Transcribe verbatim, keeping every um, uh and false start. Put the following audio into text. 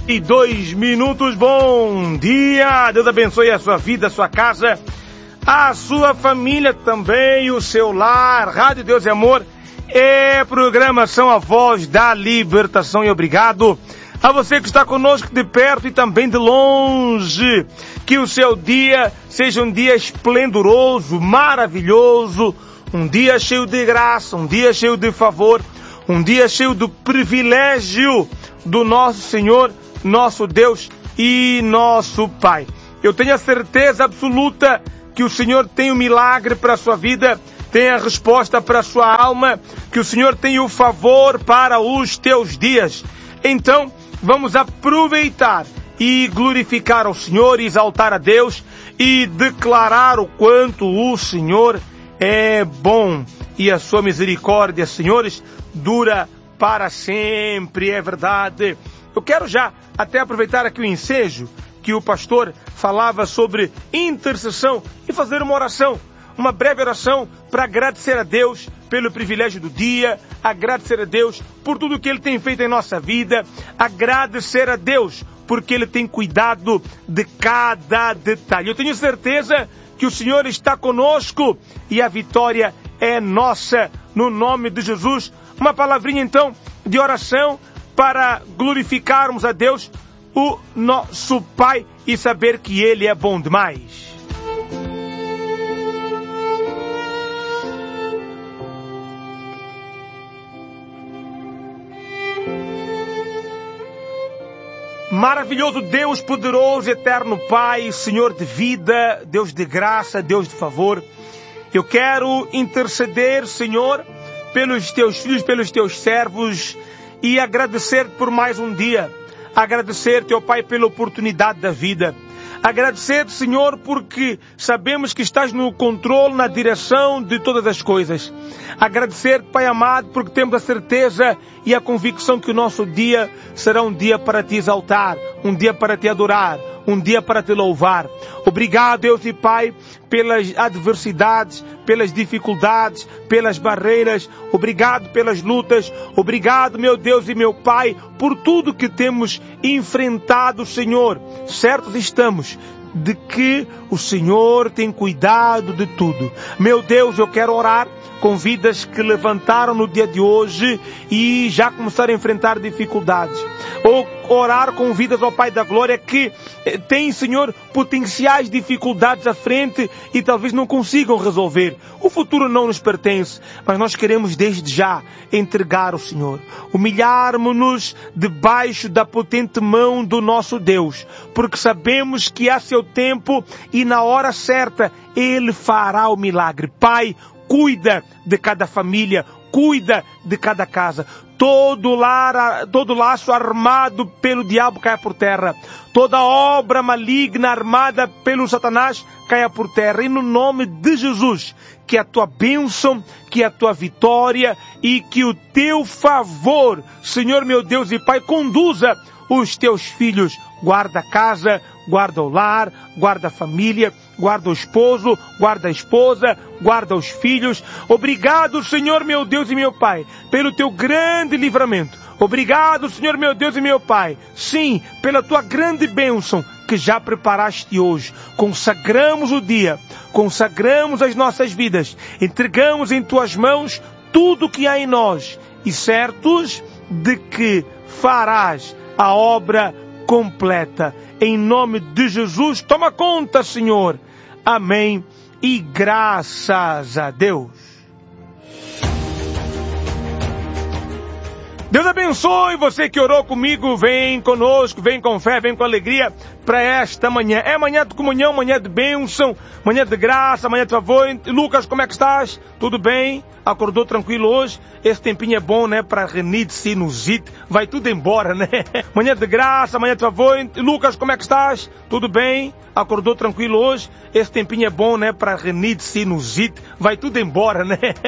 e dois minutos, bom dia, Deus abençoe a sua vida, a sua casa, a sua família também, o seu lar. Rádio Deus e Amor é programação A Voz da Libertação. E obrigado a você que está conosco de perto e também de longe. Que o seu dia seja um dia esplendoroso, maravilhoso, um dia cheio de graça, um dia cheio de favor, um dia cheio do privilégio do nosso Senhor, nosso Deus e nosso Pai. Eu tenho a certeza absoluta que o Senhor tem um milagre para a sua vida, tem a resposta para a sua alma, que o Senhor tem o favor para os teus dias. Então, vamos aproveitar e glorificar ao Senhor, exaltar a Deus e declarar o quanto o Senhor é bom e a sua misericórdia, senhores, dura para sempre, é verdade. Eu quero já até aproveitar aqui o ensejo que o pastor falava sobre intercessão e fazer uma oração, uma breve oração para agradecer a Deus pelo privilégio do dia, agradecer a Deus por tudo que Ele tem feito em nossa vida, agradecer a Deus porque Ele tem cuidado de cada detalhe. Eu tenho certeza que o Senhor está conosco e a vitória é nossa, no nome de Jesus. Uma palavrinha então de oração para glorificarmos a Deus, o nosso Pai, e saber que Ele é bom demais. Maravilhoso Deus, poderoso, eterno Pai, Senhor de vida, Deus de graça, Deus de favor. Eu quero interceder, Senhor, pelos teus filhos, pelos teus servos e agradecer por mais um dia. Agradecer, teu Pai, pela oportunidade da vida. Agradecer, Senhor, porque sabemos que estás no controle, na direção de todas as coisas. Agradecer, Pai amado, porque temos a certeza e a convicção que o nosso dia será um dia para te exaltar, um dia para te adorar, um dia para te louvar. Obrigado, Deus e Pai, pelas adversidades, pelas dificuldades, pelas barreiras. Obrigado pelas lutas. Obrigado, meu Deus e meu Pai, por tudo que temos enfrentado, Senhor. Certos estamos de que o Senhor tem cuidado de tudo. Meu Deus, eu quero orar com vidas que levantaram no dia de hoje e já começaram a enfrentar dificuldades. Ou orar com vidas, ó Pai da Glória, que têm, Senhor, potenciais dificuldades à frente e talvez não consigam resolver. O futuro não nos pertence, mas nós queremos desde já entregar ao Senhor. Humilharmos-nos debaixo da potente mão do nosso Deus, porque sabemos que há seu tempo e na hora certa Ele fará o milagre. Pai, cuida de cada família, cuida de cada casa. Todo lar, todo laço armado pelo diabo caia por terra. Toda obra maligna armada pelo Satanás caia por terra. E no nome de Jesus, que a tua bênção, que a tua vitória e que o teu favor, Senhor meu Deus e Pai, conduza os teus filhos. Guarda a casa, guarda o lar, guarda a família, guarda o esposo, guarda a esposa, guarda os filhos. Obrigado, Senhor meu Deus e meu Pai, pelo teu grande livramento. Obrigado, Senhor meu Deus e meu Pai, sim, pela tua grande bênção que já preparaste hoje. Consagramos o dia, consagramos as nossas vidas, entregamos em tuas mãos tudo o que há em nós e certos de que farás a obra completa. Em nome de Jesus, toma conta, Senhor. Amém. E graças a Deus. Deus abençoe você que orou comigo. Vem conosco, vem com fé, vem com alegria para esta manhã. É manhã de comunhão, manhã de bênção, manhã de graça, manhã de favor. Lucas, como é que estás? Tudo bem? Acordou tranquilo hoje? Esse tempinho é bom, né? Para rinite, sinusite, vai tudo embora, né? Manhã de graça, manhã de favor. Lucas, como é que estás? Tudo bem? Acordou tranquilo hoje? Esse tempinho é bom, né? Para rinite, sinusite, vai tudo embora, né?